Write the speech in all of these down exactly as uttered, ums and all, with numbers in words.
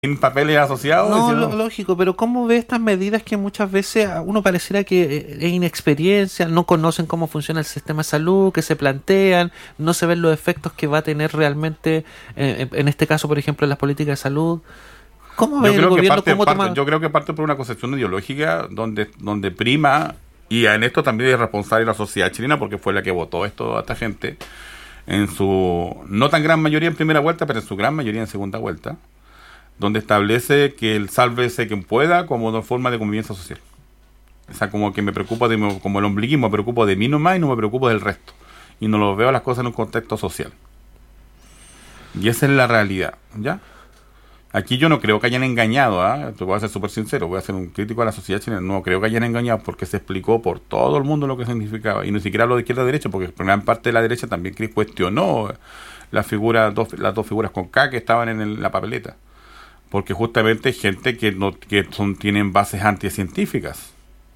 sin papeles asociados. No, Diciendo, lo- lógico, pero ¿cómo ve estas medidas que muchas veces a uno pareciera que es inexperiencia, no conocen cómo funciona el sistema de salud, que se plantean, no se ven los efectos que va a tener realmente, eh, en este caso, por ejemplo, en las políticas de salud? ¿Cómo ve yo el creo que gobierno? parte, ¿Cómo parte- toma? yo creo que parte por una concepción ideológica donde, donde prima, y en esto también es responsable la sociedad chilena porque fue la que votó esto a esta gente, en su no tan gran mayoría en primera vuelta, pero en su gran mayoría en segunda vuelta, donde establece que el sálvese quien pueda como una forma de convivencia social. O sea, como que me preocupa, de, como el ombliguismo, me preocupo de mí nomás y no me preocupo del resto. Y no lo veo las cosas en un contexto social. Y esa es la realidad, ¿ya? Aquí yo no creo que hayan engañado, ¿ah? Te voy a ser súper sincero, voy a ser un crítico a la sociedad chilena. No creo que hayan engañado porque se explicó por todo el mundo lo que significaba. Y ni siquiera hablo de izquierda a derecha, porque gran parte de la derecha también cuestionó la figura, dos, las dos figuras con K que estaban en el- la papeleta. Porque justamente hay gente que no que son, tienen bases anticientíficas.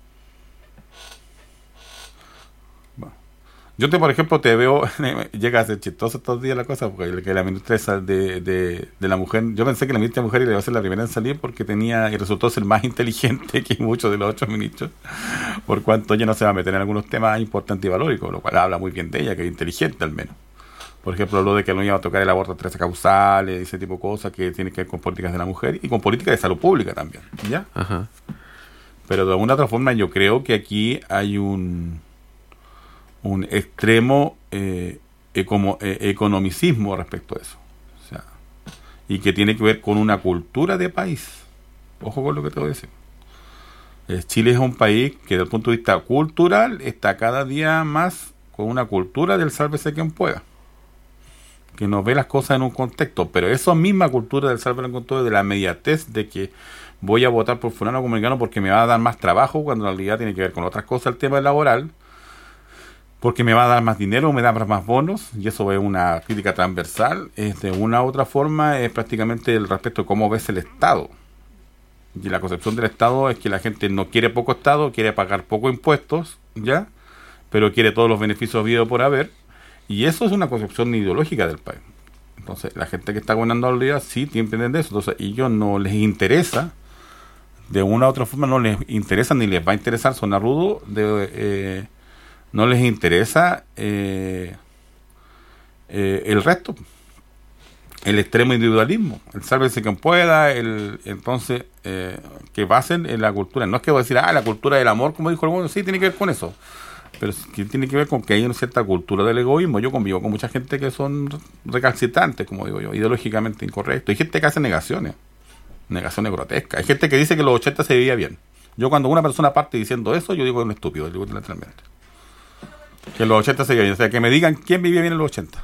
Yo, te por ejemplo, te veo, llega a ser chistoso estos días la cosa, porque que la ministra esa de, de, de la mujer, yo pensé que la ministra de mujer iba a ser la primera en salir porque tenía, y resultó ser más inteligente que muchos de los otros ministros, por cuanto ella no se va a meter en algunos temas importantes y valóricos, lo cual habla muy bien de ella, que es inteligente al menos. Por ejemplo, lo de que no iba a tocar el aborto a trece causales, ese tipo de cosas que tienen que ver con políticas de la mujer y con políticas de salud pública también, ¿ya? Ajá. Pero de alguna otra forma yo creo que aquí hay un un extremo eh, econo- eh, economicismo respecto a eso. O sea, y que tiene que ver con una cultura de país. Ojo con lo que te voy a decir. Eh, Chile es un país que desde el punto de vista cultural está cada día más con una cultura del sálvese quien pueda. Que no ve las cosas en un contexto. Pero esa misma cultura del sálvese quien pueda, de la inmediatez de que voy a votar por fulano comunicano porque me va a dar más trabajo, cuando en realidad tiene que ver con otras cosas el tema laboral, porque me va a dar más dinero, me da más bonos, y eso es una crítica transversal. Es de una u otra forma, es prácticamente el respecto de cómo ves el Estado. Y la concepción del Estado es que la gente no quiere poco Estado, quiere pagar poco impuestos, ¿ya? Pero quiere todos los beneficios habidos por haber, y eso es una concepción ideológica del país. Entonces, la gente que está gobernando al día sí entienden de eso. Entonces, ellos no les interesa, de una u otra forma no les interesa, ni les va a interesar, suena rudo, de... Eh, no les interesa eh, eh, el resto, el extremo individualismo, el sálvese quien pueda, el entonces eh, que basen en la cultura. No es que voy a decir, ah, la cultura del amor, como dijo el bueno, sí, tiene que ver con eso, pero que tiene que ver con que hay una cierta cultura del egoísmo. Yo convivo con mucha gente que son recalcitrantes, como digo yo, ideológicamente incorrectos. Hay gente que hace negaciones, negaciones grotescas. Hay gente que dice que los ochenta se vivía bien. Yo cuando una persona parte diciendo eso, yo digo que es un estúpido, digo literalmente. Que en los ochenta se vivía bien. O sea, que me digan quién vivía bien en los ochenta.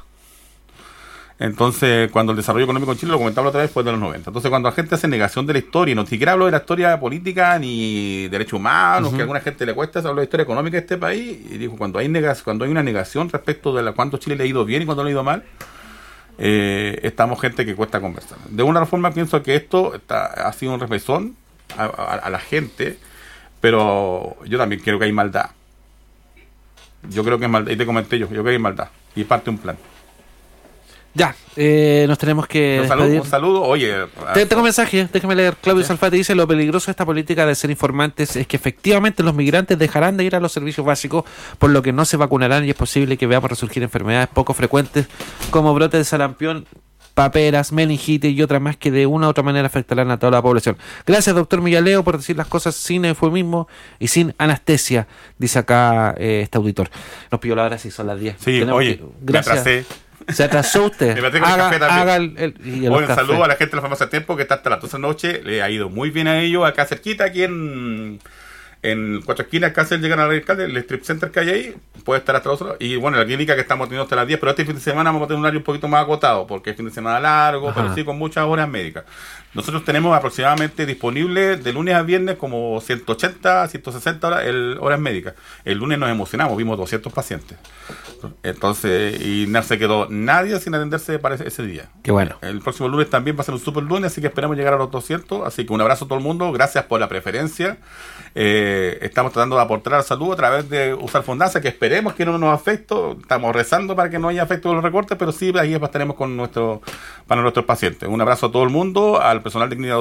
Entonces, cuando el desarrollo económico en Chile, lo comentaba la otra vez, fue de los noventa. Entonces, cuando la gente hace negación de la historia, y no siquiera hablo de la historia política ni derechos humanos, uh-huh, que a alguna gente le cuesta, hablo de la historia económica de este país, y digo, cuando hay negas, cuando hay una negación respecto de la, cuánto Chile le ha ido bien y cuándo le ha ido mal, eh, estamos gente que cuesta conversar. De una forma pienso que esto está, ha sido un reflexón a, a, a la gente, pero yo también creo que hay maldad. Yo creo que es maldad, y te comenté yo, yo creo que hay maldad, y parte un plan. Ya, eh, nos tenemos que un saludo, un saludo, oye. Te, tengo mensaje, déjame leer. Claudio, ¿sí? Salfate dice, lo peligroso de esta política de ser informantes es que efectivamente los migrantes dejarán de ir a los servicios básicos, por lo que no se vacunarán y es posible que veamos resurgir enfermedades poco frecuentes como brotes de sarampión, paperas, meningitis y otras más que de una u otra manera afectarán a toda la población. Gracias, doctor Millaleo, por decir las cosas sin eufemismo y sin anestesia, dice acá eh, este auditor. Nos pidió la hora si son las diez. Sí, Tenemos oye, que, gracias. Me atrasé. Se atrasó usted. Me con haga, el café haga el, el, y el bueno, un saludo a la gente de la Farmacia Tiempo que está hasta las doce de la noche. Le ha ido muy bien a ellos, acá cerquita, aquí en, en Cuatro Esquinas, casi llegan al alcalde, el strip center que hay ahí, puede estar hasta las doce. Y bueno, la clínica que estamos teniendo hasta las diez, pero este fin de semana vamos a tener un horario un poquito más acotado, porque es fin de semana largo, Ajá. pero sí con muchas horas médicas. Nosotros tenemos aproximadamente disponible de lunes a viernes como ciento ochenta, ciento sesenta horas, el, horas médicas. El lunes nos emocionamos, vimos doscientos pacientes. Entonces, y no se quedó nadie sin atenderse para ese, ese día. Qué bueno. El próximo lunes también va a ser un super lunes, así que esperamos llegar a los doscientos. Así que un abrazo a todo el mundo, gracias por la preferencia. Eh, estamos tratando de aportar a la salud a través de usar Fondanza, que esperemos que no nos afecte. Estamos rezando para que no haya efecto de los recortes, pero sí, ahí estaremos con nuestro, para nuestros pacientes. Un abrazo a todo el mundo, al personal de clínica